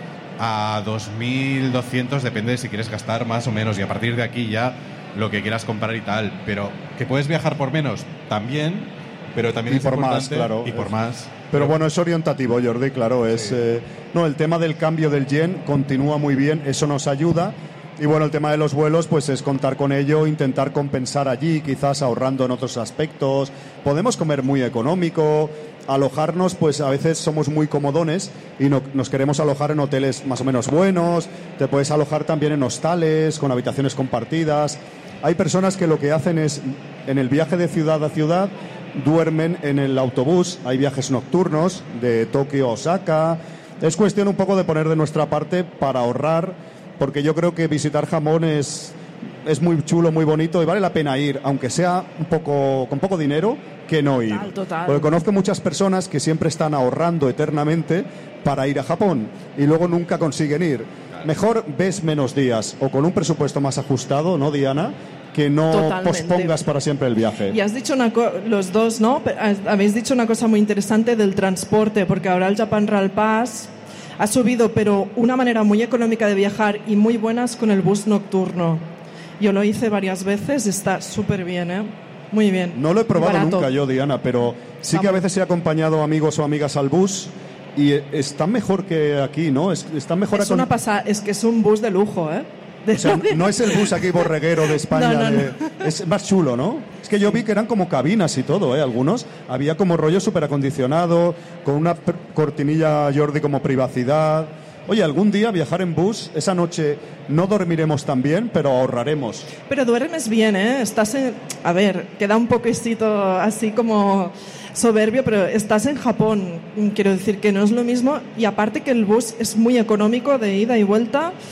a dos mil doscientos, depende de si quieres gastar más o menos, y a partir de aquí ya lo que quieras comprar y tal. Pero que puedes viajar por menos, también, pero también Y es por más, importante, claro. y por más. Pero bueno, es orientativo, Jordi, claro. Es, Sí. eh, no, el tema del cambio del yen continúa muy bien, eso nos ayuda. Y bueno, el tema de los vuelos, pues es contar con ello, intentar compensar allí, quizás ahorrando en otros aspectos. Podemos comer muy económico, alojarnos, pues a veces somos muy comodones y no, nos queremos alojar en hoteles más o menos buenos. Te puedes alojar también en hostales, con habitaciones compartidas. Hay personas que lo que hacen es, en el viaje de ciudad a ciudad, duermen en el autobús. Hay viajes nocturnos de Tokio a Osaka. Es cuestión un poco de poner de nuestra parte para ahorrar, porque yo creo que visitar Japón es, es muy chulo, muy bonito, y vale la pena ir, aunque sea un poco con poco dinero, que no ir. Total, total. Porque conozco muchas personas que siempre están ahorrando eternamente para ir a Japón y luego nunca consiguen ir. Mejor ves menos días o con un presupuesto más ajustado, ¿no, Diana?, que no Totalmente. pospongas para siempre el viaje. Y has dicho una co- los dos, ¿no? Pe- has- Habéis dicho una cosa muy interesante del transporte, porque ahora el Japan Rail Pass ha subido, pero una manera muy económica de viajar y muy buenas con el bus nocturno. Yo lo hice varias veces, está súper bien, ¿eh? Muy bien. No lo he probado Barato. nunca yo, Diana, pero sí que a veces he acompañado amigos o amigas al bus y está mejor que aquí, ¿no? Es- Está mejor Es acon- una pasada, es que es un bus de lujo, ¿eh? De- O sea, no es el bus aquí borreguero de España, No, no, de- es más chulo, ¿no? Es que yo vi que eran como cabinas y todo, ¿eh? Algunos. Había como rollo súper acondicionado, con una pr- cortinilla, Jordi, como privacidad. Oye, algún día viajar en bus, esa noche no dormiremos tan bien, pero ahorraremos. Pero duermes bien, ¿eh? Estás en... A ver, queda un poquito así como soberbio, pero estás en Japón. Quiero decir que no es lo mismo. Y aparte que el bus es muy económico de ida y vuelta.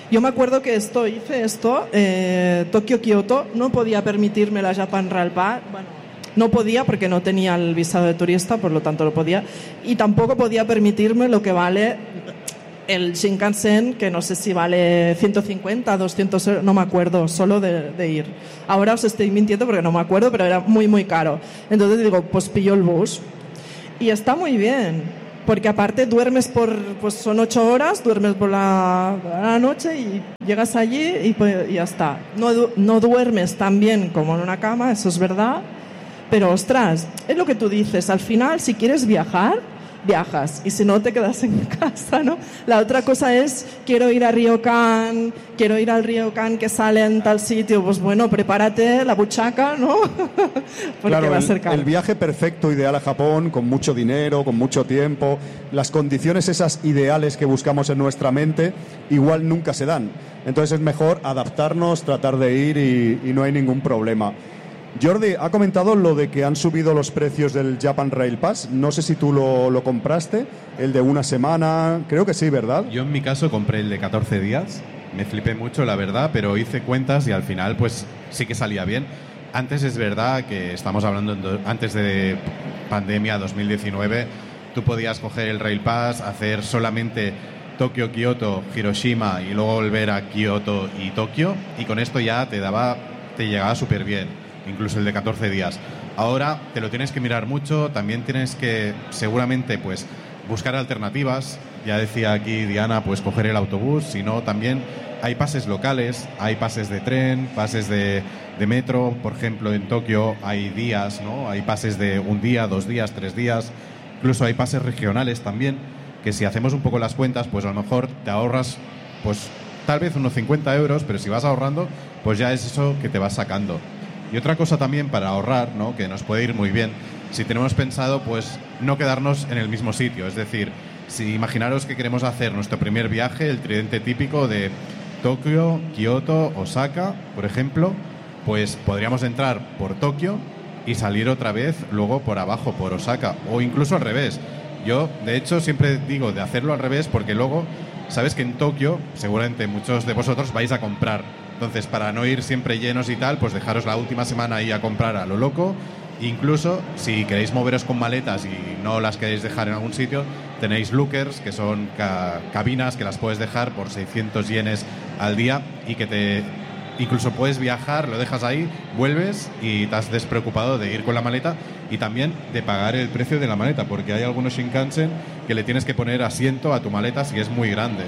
Yo me acuerdo que esto, hice esto, eh, Tokio-Kioto, no podía permitirme la Japan Rail Pass, bueno, no podía porque no tenía el visado de turista, por lo tanto lo podía, y tampoco podía permitirme lo que vale el Shinkansen, que no sé si vale ciento cincuenta, doscientos euros, no me acuerdo, solo de, de ir. Ahora os estoy mintiendo porque no me acuerdo, pero era muy, muy caro. Entonces digo, pues pillo el bus. Y está muy bien, porque aparte duermes por, pues son ocho horas, duermes por la, la noche y llegas allí y, pues, y ya está. No, no duermes tan bien como en una cama, eso es verdad, pero ostras, es lo que tú dices, al final si quieres viajar, viajas, y si no te quedas en casa, ¿no? La otra cosa es, quiero ir a Ryokan, quiero ir al Ryokan que sale en tal sitio, pues bueno, prepárate la buchaca, ¿no? Porque claro, va a ser caro. El, el viaje perfecto, ideal a Japón, con mucho dinero, con mucho tiempo, las condiciones esas ideales que buscamos en nuestra mente, igual nunca se dan. Entonces es mejor adaptarnos, tratar de ir y, y no hay ningún problema. Jordi, ha comentado lo de que han subido los precios del Japan Rail Pass. No sé si tú lo, lo compraste, el de una semana, creo que sí, ¿verdad? Yo en mi caso compré el de catorce días, me flipé mucho, la verdad, pero hice cuentas y al final pues sí que salía bien. Antes es verdad que estamos hablando antes de pandemia dos mil diecinueve, tú podías coger el Rail Pass, hacer solamente Tokio, Kioto, Hiroshima y luego volver a Kioto y Tokio, y con esto ya te daba, te llegaba súper bien. Incluso el de catorce días. Ahora te lo tienes que mirar mucho, también tienes que seguramente pues buscar alternativas. Ya decía aquí Diana, pues coger el autobús, sino también hay pases locales, hay pases de tren, pases de, de metro. Por ejemplo, en Tokio hay días, ¿no? Hay pases de un día, dos días, tres días. Incluso hay pases regionales también, que si hacemos un poco las cuentas, pues a lo mejor te ahorras pues tal vez unos cincuenta euros, pero si vas ahorrando, pues ya es eso que te vas sacando. Y otra cosa también para ahorrar, ¿no? Que nos puede ir muy bien, si tenemos pensado pues no quedarnos en el mismo sitio. Es decir, si imaginaros que queremos hacer nuestro primer viaje, el tridente típico de Tokio, Kioto, Osaka, por ejemplo, pues podríamos entrar por Tokio y salir otra vez luego por abajo, por Osaka, o incluso al revés. Yo, de hecho, siempre digo de hacerlo al revés porque luego, sabes que en Tokio, seguramente muchos de vosotros vais a comprar. Entonces, para no ir siempre llenos y tal, pues dejaros la última semana ahí a comprar a lo loco. Incluso, si queréis moveros con maletas y no las queréis dejar en algún sitio, tenéis lookers, que son ca- cabinas que las puedes dejar por seiscientos yenes al día y que te... Incluso puedes viajar, lo dejas ahí, vuelves y te has despreocupado de ir con la maleta y también de pagar el precio de la maleta, porque hay algunos Shinkansen que le tienes que poner asiento a tu maleta si es muy grande.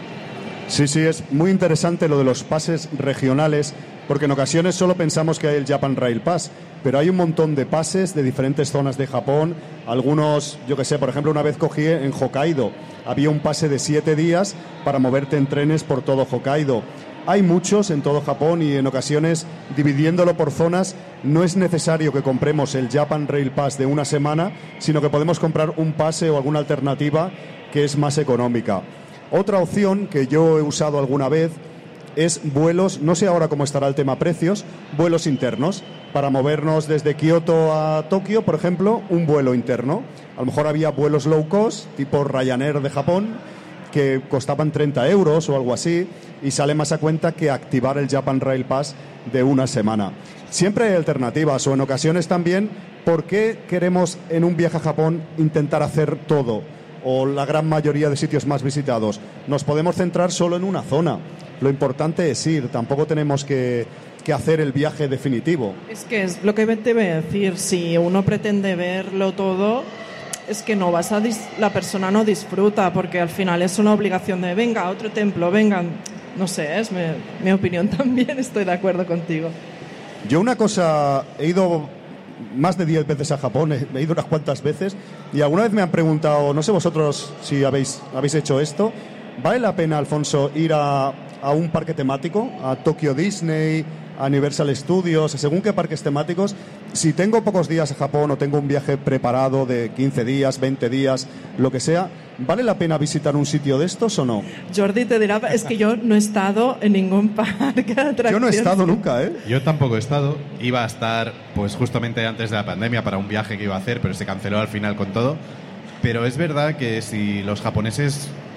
Sí, sí, es muy interesante lo de los pases regionales, porque en ocasiones solo pensamos que hay el Japan Rail Pass, pero hay un montón de pases de diferentes zonas de Japón. Algunos, yo que sé, por ejemplo, una vez cogí en Hokkaido, había un pase de siete días para moverte en trenes por todo Hokkaido. Hay muchos en todo Japón y en ocasiones, dividiéndolo por zonas, no es necesario que compremos el Japan Rail Pass de una semana, sino que podemos comprar un pase o alguna alternativa que es más económica. Otra opción que yo he usado alguna vez es vuelos, no sé ahora cómo estará el tema precios, vuelos internos, para movernos desde Kioto a Tokio, por ejemplo, un vuelo interno. A lo mejor había vuelos low cost, tipo Ryanair de Japón, que costaban treinta euros o algo así, y sale más a cuenta que activar el Japan Rail Pass de una semana. Siempre hay alternativas, o en ocasiones también, ¿por qué queremos en un viaje a Japón intentar hacer todo? O la gran mayoría de sitios más visitados. Nos podemos centrar solo en una zona. Lo importante es ir, tampoco tenemos que, que hacer el viaje definitivo. Es que es lo que te voy a decir, si uno pretende verlo todo, es que no vas a dis- la persona no disfruta, porque al final es una obligación de venga a otro templo, vengan, no sé, es mi, mi opinión también, estoy de acuerdo contigo. Yo una cosa, he ido más de diez veces a Japón, he ido unas cuantas veces, y alguna vez me han preguntado, no sé vosotros si habéis, habéis hecho esto, ¿vale la pena, Alfonso, ir a, a un parque temático, a Tokyo Disney, a Universal Studios, según qué parques temáticos? Si tengo pocos días a Japón o tengo un viaje preparado de quince días, veinte días, lo que sea, ¿vale la pena visitar un sitio de estos o no? Jordi te dirá, es que yo no he estado en ningún parque de atracciones. Yo no he estado nunca, ¿eh? Yo tampoco he estado. Iba a estar pues justamente antes de la pandemia para un viaje que iba a hacer, pero se canceló al final con todo. Pero es verdad que si los japoneses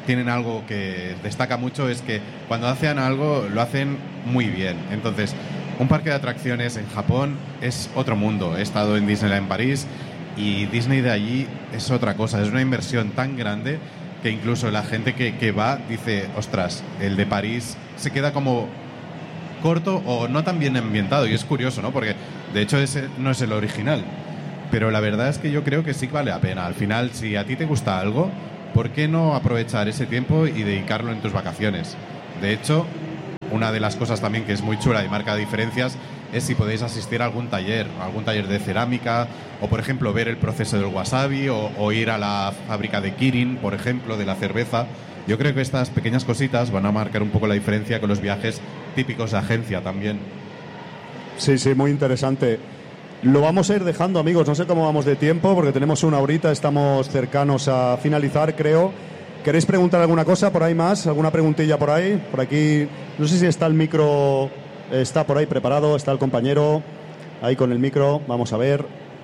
tienen algo que destaca mucho, es que cuando hacen algo lo hacen muy bien. Entonces, un parque de atracciones en Japón es otro mundo. He estado en Disneyland en París y Disney de allí es otra cosa. Es una inversión tan grande que incluso la gente que, que va dice, ostras, el de París se queda como corto o no tan bien ambientado. Y es curioso, ¿no? Porque de hecho ese no es el original. Pero la verdad es que yo creo que sí vale la pena. Al final, si a ti te gusta algo, ¿por qué no aprovechar ese tiempo y dedicarlo en tus vacaciones? De hecho, una de las cosas también que es muy chula y marca diferencias es si podéis asistir a algún taller, algún taller de cerámica, o por ejemplo ver el proceso del wasabi, o, o ir a la fábrica de Kirin, por ejemplo, de la cerveza. Yo creo que estas pequeñas cositas van a marcar un poco la diferencia con los viajes típicos de agencia también. Sí, sí, muy interesante. Lo vamos a ir dejando, amigos, no sé cómo vamos de tiempo, porque tenemos una horita, estamos cercanos a finalizar, creo. ¿Queréis preguntar alguna cosa por ahí más? ¿Alguna preguntilla por ahí? Por aquí, no sé si está el micro, está por ahí preparado, está el compañero ahí con el micro, vamos a ver.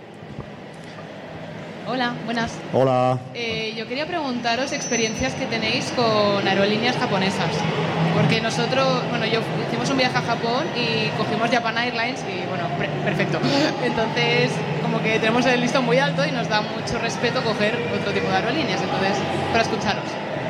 Hola, buenas. Hola. Eh, yo quería preguntaros experiencias que tenéis con aerolíneas japonesas. Porque nosotros, bueno, yo hicimos un viaje a Japón y cogimos Japan Airlines y, bueno, pre- perfecto. Entonces, como que tenemos el listón muy alto y nos da mucho respeto coger otro tipo de aerolíneas. Entonces, para escucharos.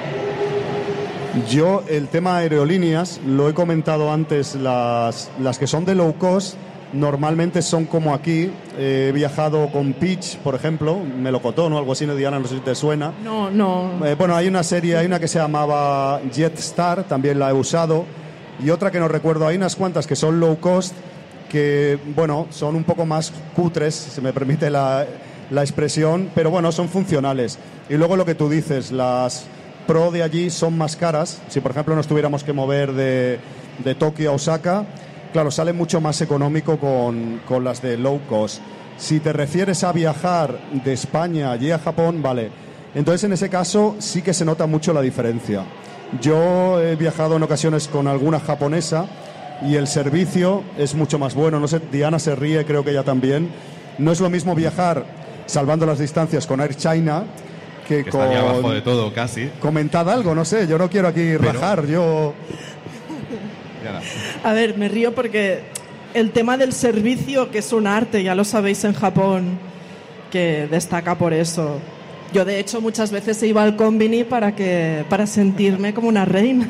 Yo, el tema aerolíneas, lo he comentado antes, las, las que son de low cost, normalmente son como aquí. He viajado con Peach, por ejemplo, Melocotón o algo así, ¿no, Diana? No sé si te suena. No, no. Eh, bueno, hay una serie, hay una que se llamaba Jetstar, también la he usado, y otra que no recuerdo, hay unas cuantas que son low cost, que, bueno, son un poco más cutres, se me permite la, la expresión, pero bueno, son funcionales. Y luego lo que tú dices, las Pro de allí son más caras. Si, por ejemplo, nos tuviéramos que mover de, de Tokio a Osaka, claro, sale mucho más económico con, con las de low cost. Si te refieres a viajar de España allí a Japón, vale. Entonces, en ese caso, sí que se nota mucho la diferencia. Yo he viajado en ocasiones con alguna japonesa y el servicio es mucho más bueno. No sé, Diana se ríe, creo que ella también. No es lo mismo viajar, salvando las distancias, con Air China que, que con... estaría abajo de todo, casi. Comentad algo, no sé, yo no quiero aquí Pero... rajar, yo... A ver, me río porque el tema del servicio, que es un arte, ya lo sabéis en Japón, que destaca por eso. Yo, de hecho, muchas veces iba al Konbini para que para sentirme como una reina.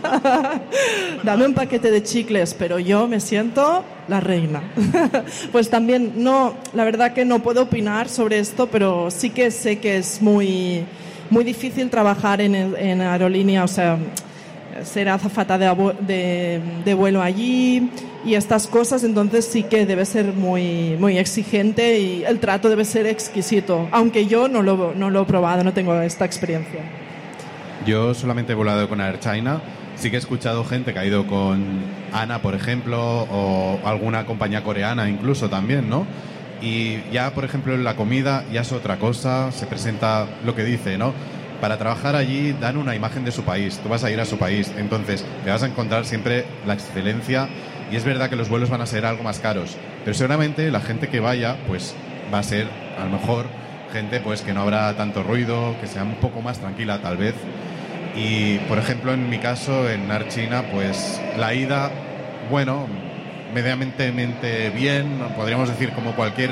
Dame un paquete de chicles, pero yo me siento la reina. Pues también, no, la verdad que no puedo opinar sobre esto, pero sí que sé que es muy, muy difícil trabajar en, en aerolínea, o sea, ser azafata de, de, de vuelo allí y estas cosas, entonces sí que debe ser muy, muy exigente y el trato debe ser exquisito, aunque yo no lo, no lo he probado, no tengo esta experiencia. Yo solamente he volado con Air China, sí que he escuchado gente que ha ido con ANA, por ejemplo, o alguna compañía coreana incluso también, ¿no? Y ya, por ejemplo, en la comida ya es otra cosa, se presenta lo que dice, ¿no? Para trabajar allí dan una imagen de su país, tú vas a ir a su país, entonces te vas a encontrar siempre la excelencia y es verdad que los vuelos van a ser algo más caros, pero seguramente la gente que vaya pues va a ser a lo mejor gente pues que no habrá tanto ruido, que sea un poco más tranquila tal vez. Y por ejemplo en mi caso en Air China pues la ida, bueno, medianamente bien, podríamos decir como cualquier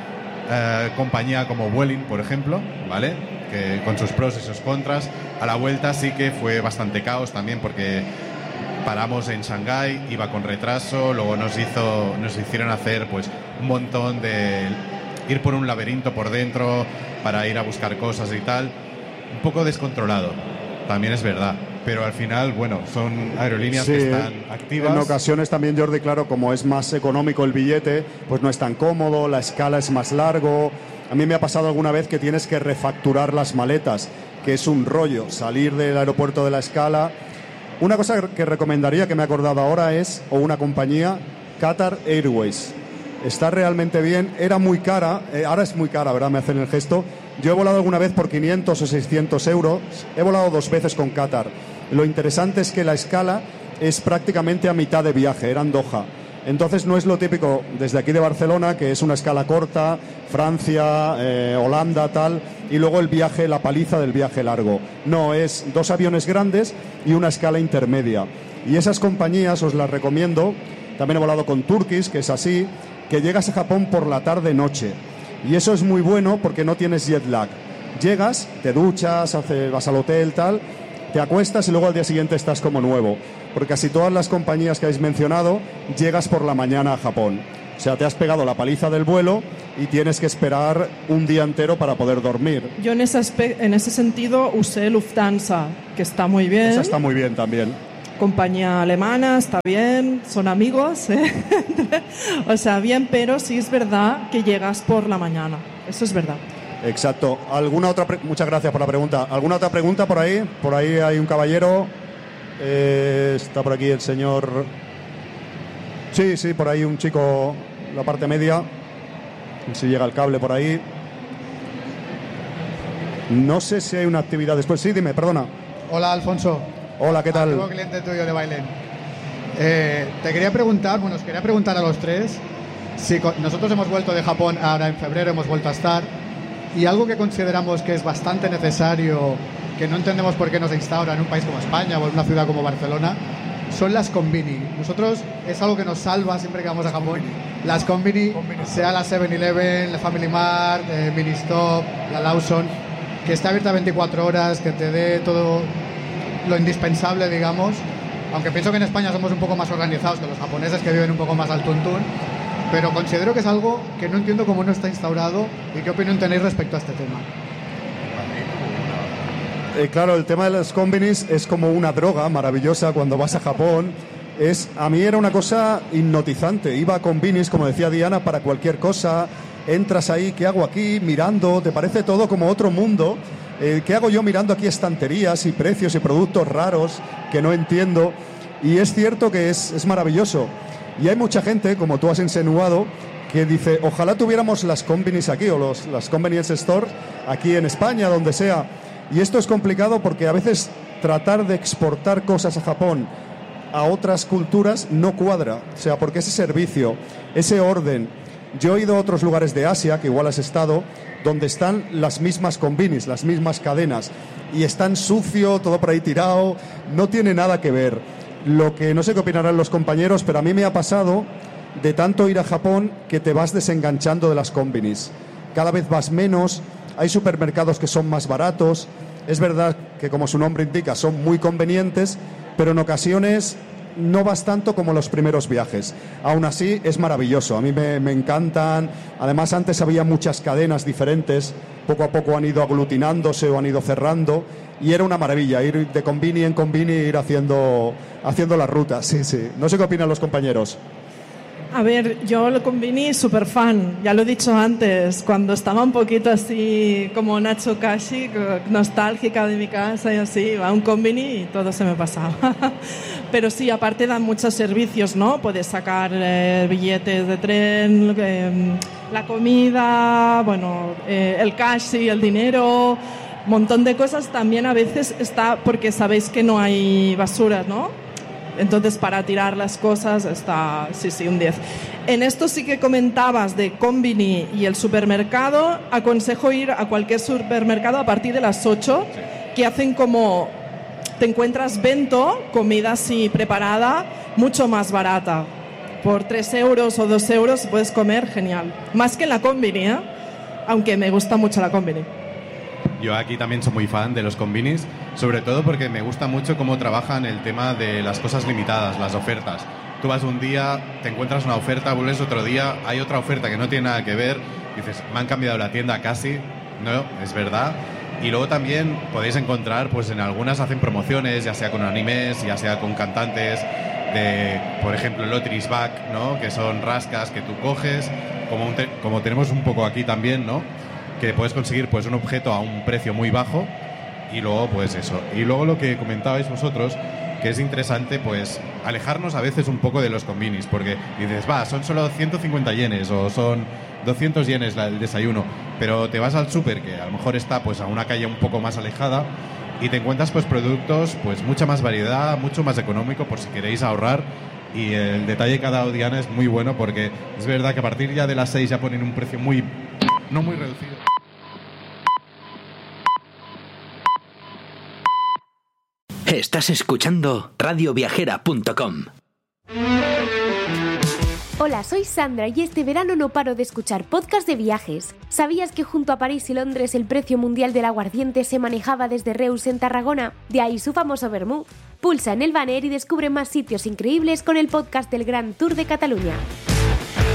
eh, compañía como Vueling por ejemplo, ¿vale? Que con sus pros y sus contras. A la vuelta sí que fue bastante caos también porque paramos en Shanghái, iba con retraso, luego nos hizo nos hicieron hacer pues un montón de ir por un laberinto por dentro para ir a buscar cosas y tal, un poco descontrolado, también es verdad, pero al final, bueno, son aerolíneas sí, que están activas. En ocasiones también, Jordi, claro, como es más económico el billete, pues no es tan cómodo, la escala es más largo. A mí me ha pasado alguna vez que tienes que refacturar las maletas, que es un rollo, salir del aeropuerto de La Escala. Una cosa que recomendaría, que me he acordado ahora, es, o una compañía, Qatar Airways. Está realmente bien, era muy cara, eh, ahora es muy cara, ¿verdad? Me hacen el gesto. Yo he volado alguna vez por quinientos o seiscientos euros, he volado dos veces con Qatar. Lo interesante es que la escala es prácticamente a mitad de viaje, era en Doha. Entonces no es lo típico desde aquí de Barcelona, que es una escala corta, Francia, eh, Holanda, tal, y luego el viaje, la paliza del viaje largo. No, es dos aviones grandes y una escala intermedia. Y esas compañías os las recomiendo. También he volado con Turkish, que es así, que llegas a Japón por la tarde-noche. Y eso es muy bueno porque no tienes jet lag. Llegas, te duchas, hace, vas al hotel, tal, te acuestas y luego al día siguiente estás como nuevo. Porque casi todas las compañías que habéis mencionado llegas por la mañana a Japón. O sea, te has pegado la paliza del vuelo y tienes que esperar un día entero para poder dormir. Yo en ese, aspe- en ese sentido usé Lufthansa, que está muy bien. Esa está muy bien también. Compañía alemana, está bien, son amigos, ¿eh? O sea, bien, pero sí es verdad que llegas por la mañana. Eso es verdad. Exacto. ¿Alguna otra pre- Muchas gracias por la pregunta. ¿Alguna otra pregunta por ahí? Por ahí hay un caballero. Eh, está por aquí el señor. Sí, sí, por ahí un chico, la parte media. Si llega el cable por ahí. No sé si hay una actividad después. Sí, dime, perdona. Hola, Alfonso. Hola, ¿qué tal? Antiguo cliente tuyo de Bailen. Eh, te quería preguntar, bueno, os quería preguntar a los tres si co- nosotros hemos vuelto de Japón ahora en febrero, hemos vuelto a estar, y algo que consideramos que es bastante necesario, que no entendemos por qué no se instaura en un país como España o en una ciudad como Barcelona, son las konbini. Nosotros es algo que nos salva siempre que vamos a Japón. Las konbini, sea la seven eleven, la Family Mart, eh, Ministop, la Lawson, que esté abierta veinticuatro horas, que te dé todo lo indispensable, digamos. Aunque pienso que en España somos un poco más organizados que los japoneses, que viven un poco más al tuntún, pero considero que es algo que no entiendo cómo no está instaurado. ¿Y qué opinión tenéis respecto a este tema? Eh, claro, el tema de las kombinis es como una droga maravillosa cuando vas a Japón. Es, a mí era una cosa hipnotizante. Iba a kombinis, como decía Diana, para cualquier cosa. Entras ahí, ¿qué hago aquí? Mirando, te parece todo como otro mundo. Eh, ¿Qué hago yo mirando aquí estanterías y precios y productos raros que no entiendo? Y es cierto que es, es maravilloso. Y hay mucha gente, como tú has insinuado, que dice, ojalá tuviéramos las kombinis aquí o los, las convenience store aquí en España, donde sea. Y esto es complicado porque a veces tratar de exportar cosas a Japón a otras culturas no cuadra. O sea, porque ese servicio, ese orden. Yo he ido a otros lugares de Asia, que igual has estado, donde están las mismas kombinis, las mismas cadenas, y están sucio, todo por ahí tirado, no tiene nada que ver. Lo que no sé qué opinarán los compañeros, pero a mí me ha pasado de tanto ir a Japón que te vas desenganchando de las kombinis. Cada vez vas menos, hay supermercados que son más baratos. Es verdad que, como su nombre indica, son muy convenientes, pero en ocasiones no vas tanto como los primeros viajes. Aún así, es maravilloso. A mí me, me encantan. Además, antes había muchas cadenas diferentes. Poco a poco han ido aglutinándose o han ido cerrando. Y era una maravilla ir de convini en convini e ir haciendo, haciendo las rutas. Sí, sí. No sé qué opinan los compañeros. A ver, yo lo convini súper fan, ya lo he dicho antes, cuando estaba un poquito así como Nacho Kashi, nostálgica de mi casa y así, iba a un convini y todo se me pasaba. Pero sí, aparte dan muchos servicios, ¿no? Puedes sacar eh, billetes de tren, eh, la comida, bueno, eh, el cash y el dinero, un montón de cosas. También a veces está, porque sabéis que no hay basura, ¿no? Entonces, para tirar las cosas está, sí, sí, un diez. En esto sí que comentabas de Konbini y el supermercado. Aconsejo ir a cualquier supermercado a partir de las ocho, que hacen como, te encuentras bento, comida así preparada, mucho más barata. Por tres euros o dos euros puedes comer genial. Más que en la Konbini, ¿eh? Aunque me gusta mucho la Konbini. Yo aquí también soy muy fan de los convinis, sobre todo porque me gusta mucho cómo trabajan el tema de las cosas limitadas, las ofertas. Tú vas un día, te encuentras una oferta, vuelves otro día, hay otra oferta que no tiene nada que ver, dices, me han cambiado la tienda casi, no, es verdad. Y luego también podéis encontrar, pues en algunas hacen promociones, ya sea con animes, ya sea con cantantes, de, por ejemplo, Lottery's Back, ¿no? Que son rascas que tú coges, como, un te- como tenemos un poco aquí también, ¿no? Que puedes conseguir pues un objeto a un precio muy bajo y luego pues eso. Y luego lo que comentabais vosotros, que es interesante pues alejarnos a veces un poco de los convinis, porque dices, va, son solo ciento cincuenta yenes o son doscientos yenes el desayuno, pero te vas al súper que a lo mejor está pues a una calle un poco más alejada y te encuentras pues productos, pues mucha más variedad, mucho más económico por si queréis ahorrar Y el detalle que ha dado Diana es muy bueno porque es verdad que a partir ya de las seis ya ponen un precio muy, no muy reducido. Estás escuchando radio viajera punto com. Hola, soy Sandra y este verano no paro de escuchar podcasts de viajes. ¿Sabías que junto a París y Londres el precio mundial del aguardiente se manejaba desde Reus en Tarragona? De ahí su famoso vermú. Pulsa en el banner y descubre más sitios increíbles con el podcast del Gran Tour de Cataluña.